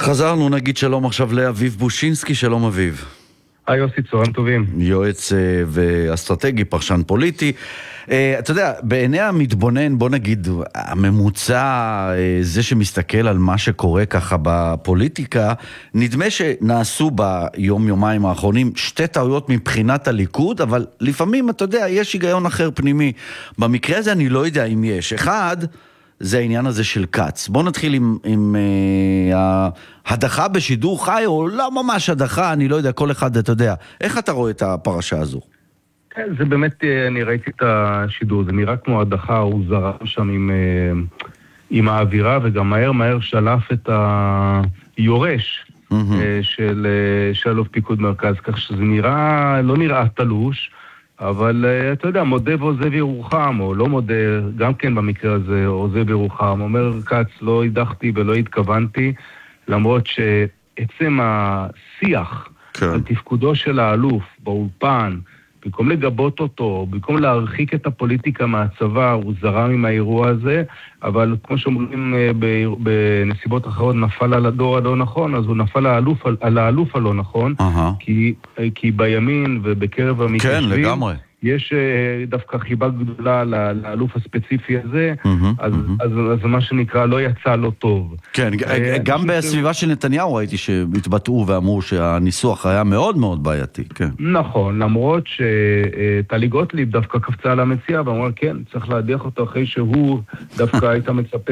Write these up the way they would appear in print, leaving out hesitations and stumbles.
חזרנו, נגיד שלום עכשיו לאביב בושינסקי, שלום אביב. יוסי, צהריים טובים. יועץ ואסטרטגי, פרשן פוליטי. אתה יודע, בעיני המתבונן, בוא נגיד, הממוצע, זה שמסתכל על מה שקורה ככה בפוליטיקה, נדמה שנעשו ביום-יומיים האחרונים שתי טעויות מבחינת הליכוד, אבל לפעמים, אתה יודע, יש היגיון אחר פנימי. במקרה הזה אני לא יודע אם יש. אחד, זה העניין הזה של קץ. בוא נתחיל עם ההדחה בשידור חי, או לא ממש הדחה, אני לא יודע, כל אחד, אתה יודע. איך אתה רואה את הפרשה הזו? כן, זה באמת, אני ראיתי את השידור, זה נראה כמו הדחה, הוא זרם שם עם האווירה, וגם מהר שלף את היורש של אלוף פיקוד מרכז, כך שזה לא נראה תלוש, אבל אתה יודע, מודה ועוזב ירוחם, או לא מודה, גם כן במקרה הזה, עוזב ירוחם, אומר קץ, לא הדחתי ולא התכוונתי, למרות שעצם השיח על תפקודו של האלוף באולפן, במקום לגבות אותו, במקום להרחיק את הפוליטיקה מהצבא, הוא זרם עם האירוע הזה, אבל כמו שאומרים בנסיבות אחרות, נפל על הדור הלא נכון, אז הוא נפל על האלוף הלא נכון, כי בימין ובקרב המתיישבים, כן, לגמרי. יש דווקא חיבה גדולה לאלוף הספציפי הזה, אז מה שנקרא לא יצא לא טוב. כן, גם בסביבה של נתניהו ראיתי שהתבטאו ואמרו שהניסוח היה מאוד מאוד בעייתי. נכון, למרות שטלי גוטליב דווקא קפצה על המציאה ואמרה כן, צריך להדיח אותו אחרי שהוא דווקא היית מצפה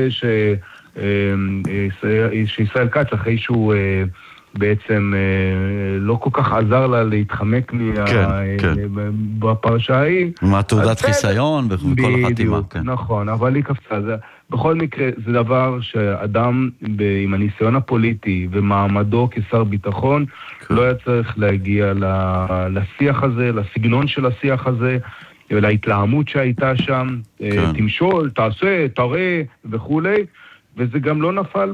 שישראל קץ, אחרי שהוא בעצם לא כל כך עזר לה להתחמק בפרשה ההיא. תעודת חיסיון וכל החתימה. נכון, אבל היא קפצה. בכל מקרה, זה דבר שאדם עם הניסיון הפוליטי ומעמדו כשר ביטחון, לא היה צריך להגיע לשיח הזה, לסגנון של השיח הזה, להתלהמות שהייתה שם, תמשול, תעשה, תראה וכולי. וזה גם לא נפל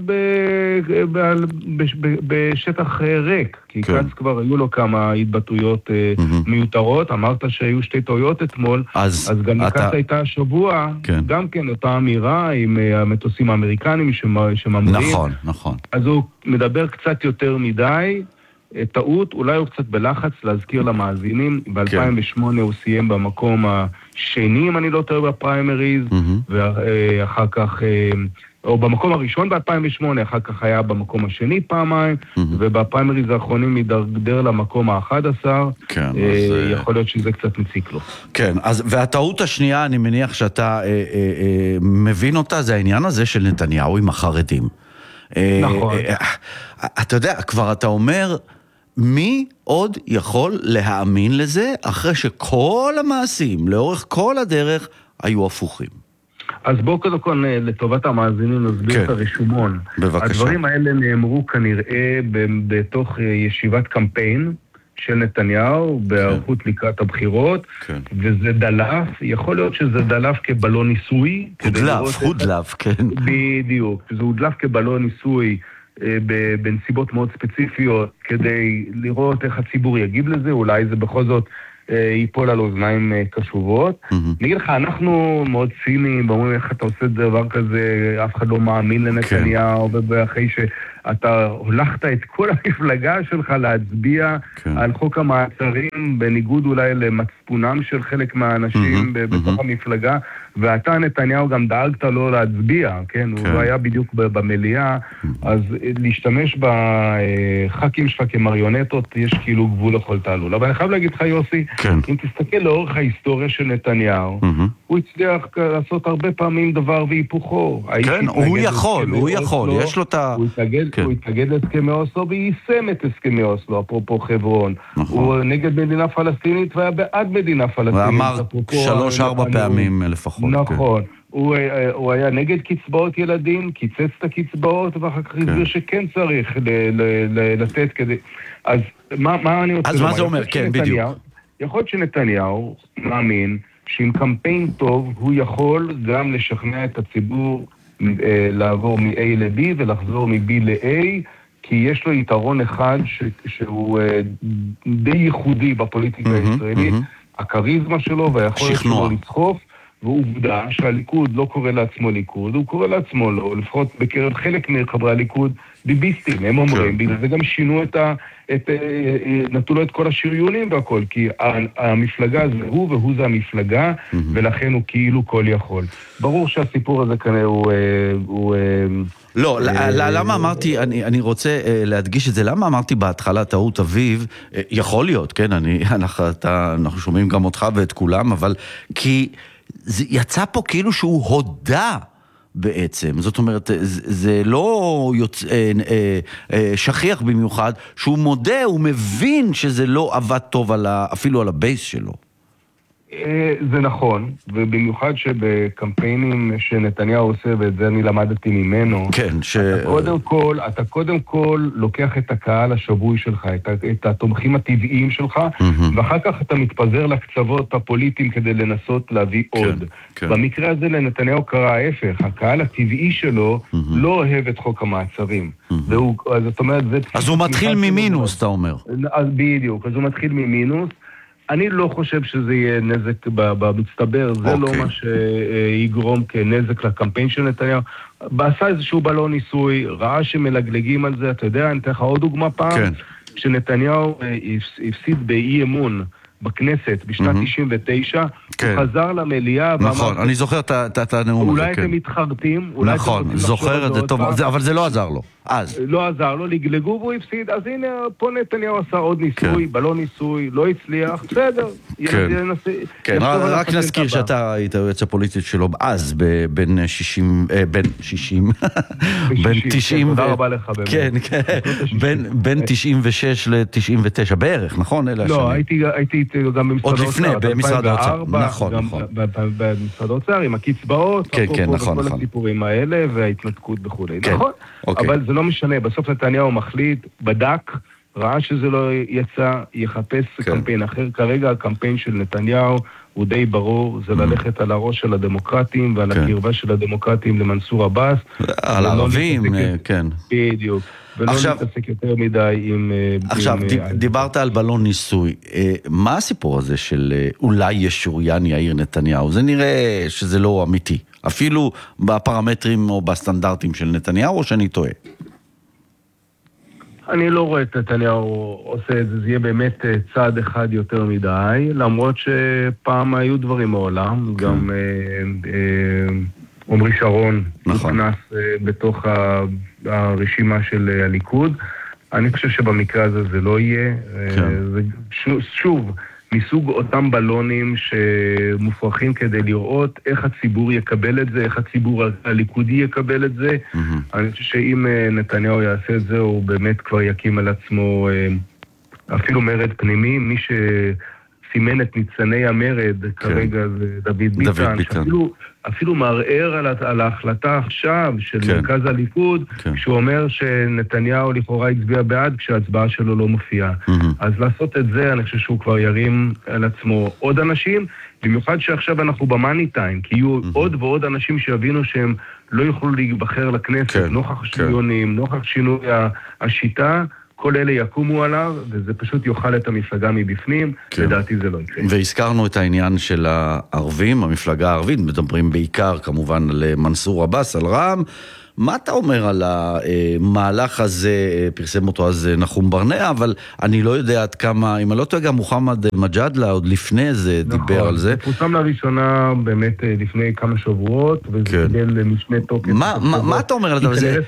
בשטח ריק, כי קץ כבר היו לו כמה התבטאויות מיותרות, אמרת שהיו שתי טעויות אתמול, אז גם קץ הייתה השבוע, גם כן אותה אמירה עם המטוסים האמריקנים שממריאים. נכון. אז הוא מדבר קצת יותר מדי, טעות, אולי הוא קצת בלחץ להזכיר למאזינים, ב-2008 הוא סיים במקום השני, אם אני לא טועה בפריימריז, ואחר כך או במקום הראשון ב-2008, אחר כך היה במקום השני פעמיים, ובפריימריז האחרונים מדרדר למקום ה-11, יכול להיות שזה קצת מציק לו. כן, והטעות השנייה, אני מניח שאתה מבין אותה, זה העניין הזה של נתניהו עם החרדים. נכון. אתה יודע, כבר אתה אומר, מי עוד יכול להאמין לזה, אחרי שכל המעשים, לאורך כל הדרך, היו הפוכים? אז בואו קודם כל לטובת המאזינים נסביר את הרשומון. בבקשה. הדברים האלה נאמרו כנראה בתוך ישיבת קמפיין של נתניהו, בערכות לקראת הבחירות, וזה דלף, יכול להיות שזה דלף כבלון ניסוי. הודלף, כן. בדיוק, זה הודלף כבלון ניסוי בנסיבות מאוד ספציפיות, כדי לראות איך הציבור יגיב לזה, אולי זה בכל זאת ייפול על אוזניים קשובות. נגיד לך, אנחנו מאוד ציניים, ואומרים איך אתה עושה דבר כזה, אף אחד לא מאמין לנתניהו, ואחרי שאתה הולכת את כל המפלגה שלך להצביע על חוק המעצרים, בניגוד אולי למצפונם של חלק מהאנשים בתוך המפלגה, ואתה נתניהו גם דאגת לו להצביע, כן? הוא לא היה בדיוק במליאה, אז להשתמש בח"כים שלך כמריונטות, יש כאילו גבול לכל תעלול. אבל אני חייב להגיד לך, יוסי, אם תסתכל לאורך ההיסטוריה של נתניהו, הוא הצליח לעשות הרבה פעמים דבר והיפוכו. כן, הוא יכול, יש לו את ה... הוא התנגד להסכמי אוסלו ויישם את הסכמי אוסלו, אפרופו חברון. הוא נגד מדינה פלסטינית והיה בעד מדינה פלסטינית. ואמר 3-4 פעמים לפחות. נכון. הוא היה נגד קצבאות ילדים, קיצץ את הקצבאות, ואחר כך הסביר שכן צריך לתת כדי... אז מה אני רוצה... אז מה זה אומר? כן, בדיוק. יכול להיות שנתניהו מאמין שעם קמפיין טוב הוא יכול גם לשכנע את הציבור לעבור מ-A ל-B ולחזור מ-B ל-A, כי יש לו יתרון אחד שהוא די ייחודי בפוליטיקה הישראלית, הכריזמה שלו והיכולת שלו לצחוף, ועובדה שהליכוד לא קורא לעצמו ליכוד, הוא קורא לעצמו לא, לפחות בקרב חלק מחברי הליכוד, ביביסטים, הם אומרים, בגלל זה גם שינו נתנו לו את כל השריונים והכל, כי המפלגה זה הוא והוא זה המפלגה, ולכן הוא כאילו כל יכול. ברור שהסיפור הזה כנראה הוא לא, למה אמרתי, אני רוצה להדגיש את זה, למה אמרתי בהתחלה טעות אביב, יכול להיות, כן, אנחנו שומעים גם אותך ואת כולם, אבל כי זה יצא פה כאילו שהוא הודע בעצם, זאת אומרת, זה לא שכיח במיוחד, שהוא מודה, הוא מבין שזה לא עבד טוב אפילו על הבייס שלו. זה נכון, ובמיוחד שבקמפיינים שנתניהו עושה, ואת זה אני למדתי ממנו, כן, אתה קודם כל לוקח את הקהל השבוי שלך, את התומכים הטבעיים שלך, ואחר כך אתה מתפזר לקצוות הפוליטיים כדי לנסות להביא עוד. במקרה הזה לנתניהו קרה ההפך, הקהל הטבעי שלו לא אוהב את חוק המעצרים. אז הוא מתחיל ממינוס, אתה אומר. בדיוק, אז הוא מתחיל ממינוס, אני לא חושב שזה יהיה נזק במצטבר, זה לא מה שיגרום כנזק לקמפיין של נתניהו. בעשה איזשהו בלון ניסוי, ראה שמלגלגים על זה, אתה יודע, אני אתן לך עוד דוגמה פעם, כשנתניהו הפסיד באי אמון בכנסת בשנת 99, הוא חזר למליאה, נכון, אני זוכר את הנאום הזה. אולי אתם מתחרטים, נכון, זוכר את זה טוב, אבל זה לא עזר לו, אז. לא עזר לו, לגלגו והוא הפסיד, אז הנה, פה נתניהו עשה עוד ניסוי, בלון ניסוי, לא הצליח, בסדר. כן, רק נזכיר שאתה היית היועץ הפוליטית שלו אז, בין 60, בין 90, תודה רבה לך באמת. כן, בין 96 ל-99 בערך, נכון? לא, הייתי גם במשרד האוצר. עוד לפני, במשרד האוצר, נכון. במשרד האוצר, עם הקצבאות, וכל הסיפורים האלה, וההתנתקות וכו'. נכון, אבל זה לא משנה, בסוף נתניהו מחליט, בדק, ראה שזה לא יצא, יחפש קמפיין אחר. כרגע הקמפיין של נתניהו הוא די ברור, זה ללכת על הראש של הדמוקרטים ועל הקרבה של הדמוקרטים למנסור עבאס. על הערבים, כן. בדיוק. ולא להתעסק יותר מדי עם... עכשיו, דיברת על בלון ניסוי. מה הסיפור הזה של אולי ישוריין יאיר נתניהו? זה נראה שזה לא אמיתי. אפילו בפרמטרים או בסטנדרטים של נתניהו, או שאני טועה? אני לא רואה את נתניהו עושה את זה, זה יהיה באמת צעד אחד יותר מדי, למרות שפעם היו דברים מעולם, גם עמרי שרון נכנס בתוך הרשימה של הליכוד. אני חושב שבמקרה הזה זה לא יהיה. שוב, מסוג אותם בלונים שמופרחים כדי לראות איך הציבור יקבל את זה, איך הציבור הליכודי יקבל את זה. אני חושב שאם נתניהו יעשה את זה, הוא באמת כבר יקים על עצמו אפילו מרד פנימי. מי שסימן את ניצני המרד כרגע זה דוד ביטן, אפילו מערער על ההחלטה עכשיו של מרכז הליכוד, שהוא אומר שנתניהו לכאורה הצביע בעד כשההצבעה שלו לא מופיעה. אז לעשות את זה, אני חושב שהוא כבר ירים על עצמו עוד אנשים, במיוחד שעכשיו אנחנו במאני טיים, כי יהיו עוד ועוד אנשים שיבינו שהם לא יוכלו להיבחר לכנסת, נוכח שריונים, נוכח שינוי השיטה, כל אלה יקומו עליו, וזה פשוט יאכל את המפלגה מבפנים, לדעתי זה לא יקרה. והזכרנו את העניין של הערבים, המפלגה הערבית, מדברים בעיקר כמובן על מנסור עבאס, על רע"מ. מה אתה אומר על המהלך הזה, פרסם אותו אז נחום ברנע, אבל אני לא יודע עד כמה, אם אני לא טועה גם מוחמד מג'אדלה עוד לפני זה דיבר על זה. זה פורסם לראשונה באמת לפני כמה שבועות, וזה קיבל משנה תוקף. מה אתה אומר על זה?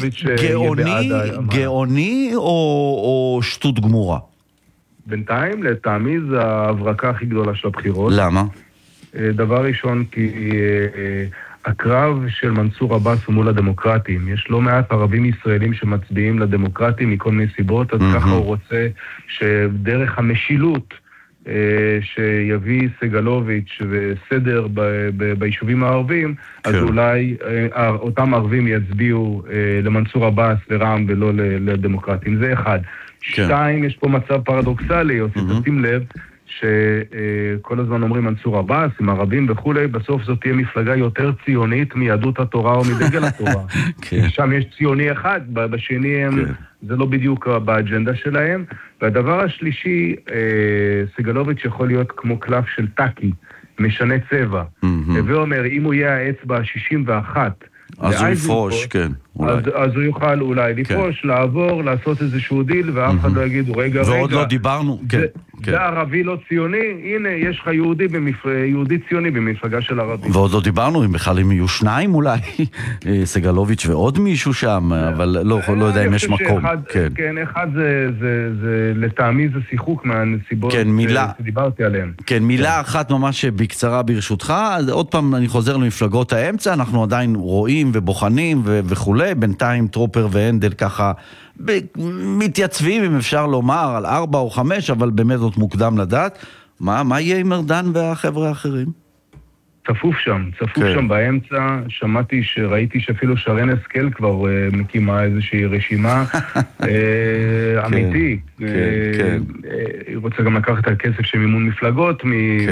גאוני או שטות גמורה? בינתיים, לטעמי, זה ההברקה הכי גדולה של הבחירות. למה? דבר ראשון, כי הקרב של מנסור עבאס הוא מול הדמוקרטים. יש לא מעט ערבים ישראלים שמצביעים לדמוקרטים מכל מיני סיבות, אז ככה הוא רוצה שדרך המשילות שיביא סגלוביץ' וסדר ביישובים הערבים, אז אולי אותם ערבים יצביעו למנסור עבאס, לרע"מ ולא לדמוקרטים. זה אחד. שתיים, יש פה מצב פרדוקסלי, תשים לב, שכל הזמן אומרים מנסור עבאס, עם ערבים וכולי, בסוף זאת תהיה מפלגה יותר ציונית מיהדות התורה או מדגל התורה. שם יש ציוני אחד, בשני זה לא בדיוק באג'נדה שלהם. והדבר השלישי, סגלוביץ' יכול להיות כמו קלף של טאקי, משנה צבע. ואומר, אם הוא יהיה האצבע ה-61, אז הוא יפרוש, כן. אז הוא יוכל אולי לפרוש, לעבור, לעשות איזשהו דיל, ואף אחד לא יגיד, רגע, ועוד לא דיברנו, כן. זה ערבי לא ציוני, הנה, יש לך יהודי ציוני במפלגה של ערבים. ועוד לא דיברנו, אם בכלל אם יהיו שניים אולי, סגלוביץ' ועוד מישהו שם, אבל לא יודע אם יש מקום. כן, אחד זה, לטעמי זה שיחוק מהנסיבות שדיברתי עליהן. כן, מילה אחת ממש בקצרה ברשותך, עוד פעם אני חוזר למפלגות האמצע, אנחנו עדיין רואים ובוחנים וכולי, בינתיים טרופר והנדל ככה מתייצבים, אם אפשר לומר, על 4 או 5, אבל באמת עוד מוקדם לדעת. מה יהיה עם ארדן והחבר'ה האחרים? צפוף שם באמצע, ראיתי שאפילו שרן השכל כבר מקימה איזושהי רשימה אמיתי. היא רוצה גם לקחת את הכסף של מימון מפלגות,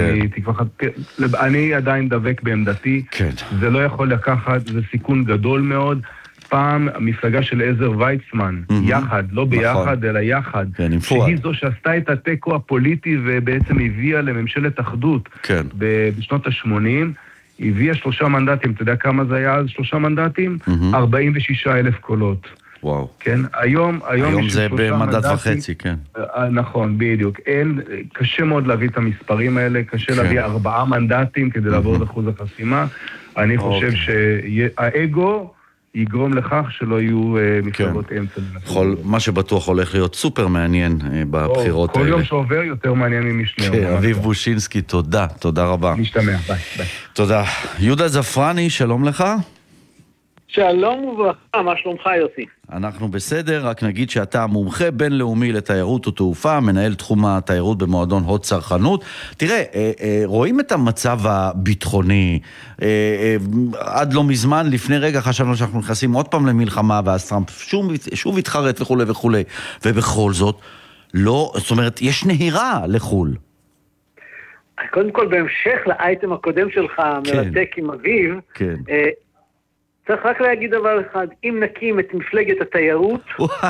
אני עדיין דבק בעמדתי, זה לא יכול לקחת, זה סיכון גדול מאוד. פעם המפלגה של עזר ויצמן, יחד, לא ביחד, אלא יחד, שהיא זו שעשתה את הטקו הפוליטי ובעצם הביאה לממשלת אחדות בשנות ה-80, הביאה 3 מנדטים, אתה יודע כמה זה היה אז 3 מנדטים? 46,000 קולות. וואו. כן, היום זה במנדט וחצי, כן. נכון, בדיוק. קשה מאוד להביא את המספרים האלה, קשה להביא 4 מנדטים כדי לעבור את אחוז החסימה. אני חושב שהאגו יגרום לכך שלא יהיו מפלגות אמצע. מה שבטוח הולך להיות סופר מעניין בבחירות האלה. כל יום שעובר יותר מעניין ממשנהו. אביב בושינסקי, תודה רבה. משתמע, ביי. תודה. יהודה זפרני, שלום לך. שלום וברכה, מה שלומך יוסי? אנחנו בסדר, רק נגיד שאתה מומחה בינלאומי לתיירות ותעופה, מנהל תחום התיירות במועדון הוט צרכנות. תראה, רואים את המצב הביטחוני, עד לא מזמן, לפני רגע חשבנו שאנחנו נכנסים עוד פעם למלחמה, ואז טראמפ שוב התחרט וכו' וכו', ובכל זאת, לא, זאת אומרת, יש נהירה לחול. קודם כל, בהמשך לאייטם הקודם שלך, מרתק עם אביב, צריך רק להגיד דבר אחד, אם נקים את מפלגת התיירות...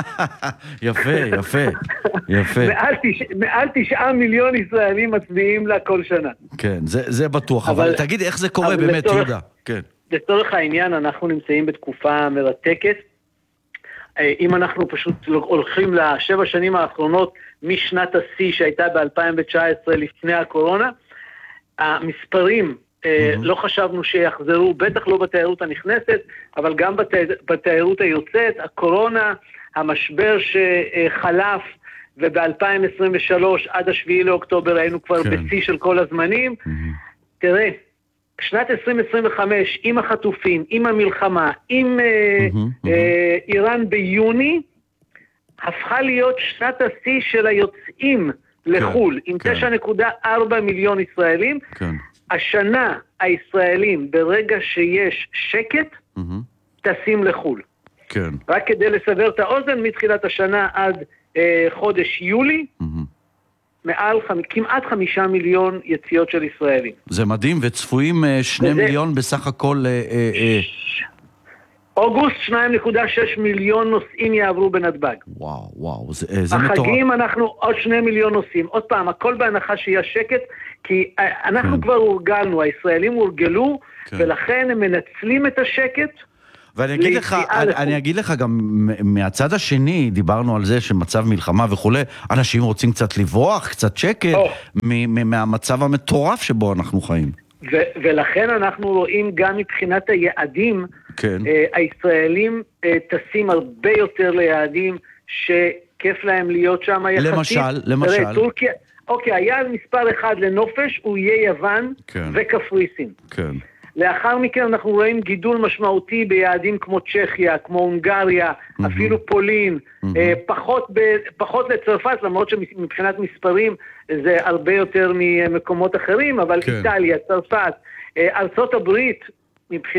יפה. מעל 9 מיליון ישראלים מצביעים לה כל שנה. כן, זה בטוח, אבל תגיד איך זה קורה באמת, יהודה. לצורך העניין, אנחנו נמצאים בתקופה מרתקת. אם אנחנו פשוט הולכים ל7 שנים האחרונות, משנת השיא שהייתה ב-2019 לפני הקורונה, המספרים... לא חשבנו שיחזרו, בטח לא בתיירות הנכנסת, אבל גם בתיירות היוצאת, הקורונה, המשבר שחלף, וב-2023 עד 7 לאוקטובר היינו כבר בשיא של כל הזמנים. תראה, שנת 2025, עם החטופים, עם המלחמה, עם איראן ביוני, הפכה להיות שנת השיא של היוצאים לחול, עם 9.4 מיליון ישראלים. השנה הישראלים, ברגע שיש שקט, טסים לחול. כן. רק כדי לסבר את האוזן, מתחילת השנה עד חודש יולי, כמעט 5 מיליון יציאות של ישראלים. זה מדהים, וצפויים 2 מיליון בסך הכל... אוגוסט 2.6 מיליון נוסעים יעברו בנתב"ג. וואו, זה מטורף. החגים אנחנו עוד 2 מיליון נוסעים. עוד פעם, הכל בהנחה שיהיה שקט, כי אנחנו כבר הורגלנו, הישראלים הורגלו, ולכן הם מנצלים את השקט. ואני אגיד לך גם מהצד השני, דיברנו על זה שמצב מלחמה וכו', אנשים רוצים קצת לברוח, קצת שקט, מהמצב המטורף שבו אנחנו חיים. ולכן אנחנו רואים גם מבחינת היעדים, הישראלים טסים הרבה יותר ליעדים שכיף להם להיות שם יחסית. למשל. אוקיי, היעד מספר 1 לנופש הוא יהיה יוון וקפריסין. כן. לאחר מכן אנחנו רואים גידול משמעותי ביעדים כמו צ'כיה, כמו הונגריה, אפילו פולין, פחות לצרפת, למרות שמבחינת מספרים זה הרבה יותר ממקומות אחרים, אבל איטליה, צרפת, ארצות הברית מבחינת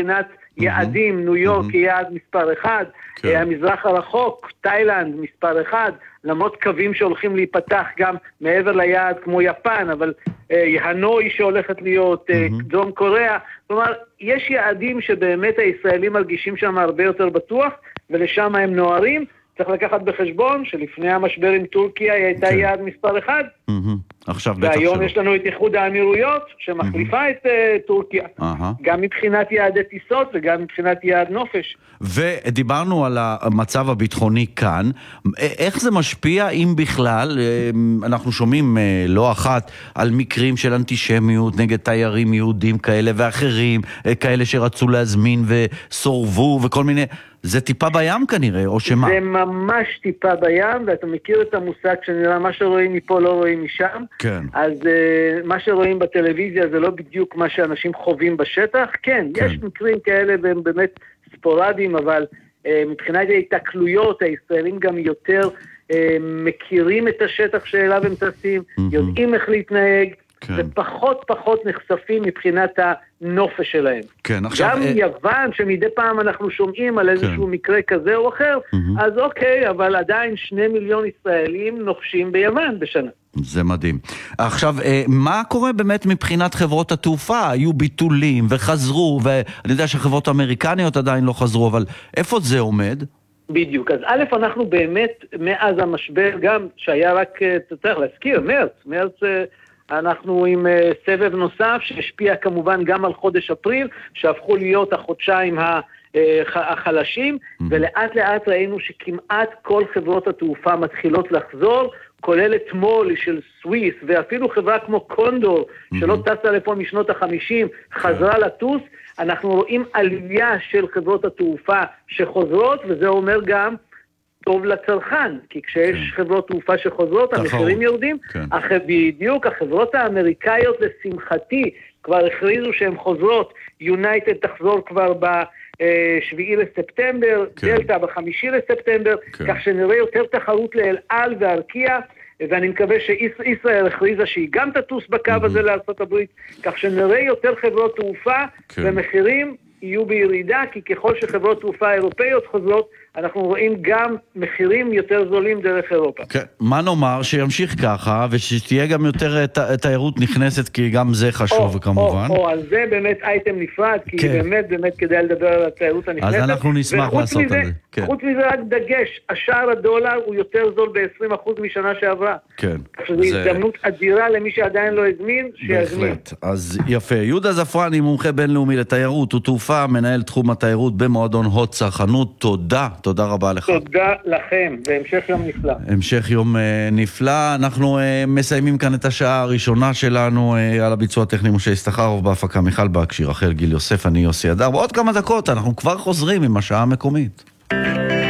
יעדים, ניו יורק היא יעד מספר 1, המזרח הרחוק, תאילנד מספר 1, למרות קווים שהולכים להיפתח גם מעבר ליעד כמו יפן, אבל הנוי שהולכת להיות, דרום קוריאה, כלומר, יש יעדים שבאמת הישראלים מרגישים שם הרבה יותר בטוח, ולשם הם נוערים. צריך לקחת בחשבון שלפני המשבר עם טורקיה היא הייתה יעד מספר 1. עכשיו בטח שלא. והיום יש לנו את איחוד האמירויות שמחליפה את טורקיה. גם מבחינת יעדי טיסות וגם מבחינת יעד נופש. ודיברנו על המצב הביטחוני כאן. איך זה משפיע אם בכלל, אנחנו שומעים לא אחת על מקרים של אנטישמיות נגד תיירים יהודים כאלה ואחרים, כאלה שרצו להזמין וסורבו וכל מיני... זה טיפה בים כנראה, או שמה? זה ממש טיפה בים, ואתה מכיר את המושג שנראה, מה שרואים מפה לא רואים משם. כן. אז מה שרואים בטלוויזיה זה לא בדיוק מה שאנשים חווים בשטח. כן, יש מקרים כאלה והם באמת ספורדיים, אבל מבחינת ההתקלויות, הישראלים גם יותר מכירים את השטח שאליו הם טסים, יודעים איך להתנהג, ופחות נחשפים מבחינת הנופש שלהם. כן, עכשיו... גם יוון, שמדי פעם אנחנו שומעים על איזשהו מקרה כזה או אחר, אז אוקיי, אבל עדיין 2 מיליון ישראלים נופשים ביוון בשנה. זה מדהים. עכשיו, מה קורה באמת מבחינת חברות התעופה? היו ביטולים וחזרו, ואני יודע שהחברות האמריקניות עדיין לא חזרו, אבל איפה זה עומד? בדיוק. אז א', אנחנו באמת, מאז המשבר, גם שהיה רק, צריך להזכיר, מרץ, אנחנו עם סבב נוסף שהשפיע כמובן גם על חודש אפריל, שהפכו להיות החודשיים החלשים, ולאט לאט ראינו שכמעט כל חברות התעופה מתחילות לחזור, כולל אתמול של סוויס, ואפילו חברה כמו קונדור, שלא טסה לפה משנות ה-50, חזרה לטוס. אנחנו רואים עלייה של חברות התעופה שחוזרות, וזה אומר גם טוב לצרכן, כי כשיש חברות תעופה שחוזרות, המחירים יורדים. בדיוק, החברות האמריקאיות לשמחתי כבר הכריזו שהן חוזרות. יונייטד תחזור כבר ב7 לספטמבר, דלטה ב5 לספטמבר, כך שנראה יותר תחרות לאל על וארקיע, ואני מקווה שישראל הכריזה שהיא גם תטוס בקו הזה לארצות הברית, כך שנראה יותר חברות תעופה, ומחירים יהיו בירידה, כי ככל שחברות תעופה אירופאיות חוזרות, אנחנו רואים גם מחירים יותר זולים דרך אירופה. כן, מה נאמר שימשיך ככה, ושתהיה גם יותר תיירות נכנסת, כי גם זה חשוב כמובן. על זה באמת אייטם נפרד, כי באמת כדאי לדבר על התיירות הנכנסת. אז אנחנו נשמח לעשות את זה. חוץ מזה רק דגש, השער הדולר הוא יותר זול ב-20% משנה שעברה. כן. זו הזדמנות אדירה למי שעדיין לא הזמין, שיזמין. בהחלט, אז יפה. יהודה זפרני, מומחה בינלאומי לתיירות ותעופה, מנהל תחום התיירות במועדון הוט צרכנות. תודה רבה לך. תודה לכם, והמשך יום נפלא. המשך יום נפלא. אנחנו מסיימים כאן את השעה הראשונה שלנו על הביצוע הטכני משה ישתחרוב, בהפקה מיכל בקשי, רחל גיל יוסף, אני יוסי אדר. בעוד כמה דקות אנחנו כבר חוזרים עם השעה המקומית.